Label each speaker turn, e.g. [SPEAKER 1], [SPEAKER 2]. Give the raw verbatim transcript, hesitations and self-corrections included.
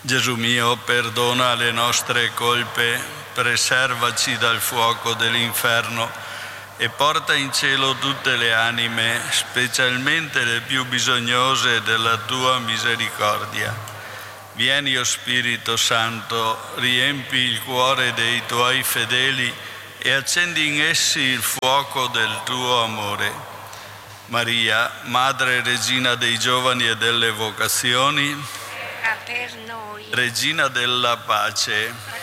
[SPEAKER 1] Gesù mio, perdona le nostre colpe, preservaci dal fuoco dell'inferno e porta in cielo tutte le anime, specialmente le più bisognose della tua misericordia. Vieni, o Spirito Santo, riempi il cuore dei tuoi fedeli e accendi in essi il fuoco del tuo amore. Maria, Madre e Regina dei giovani e delle vocazioni,
[SPEAKER 2] per noi.
[SPEAKER 1] Regina della pace,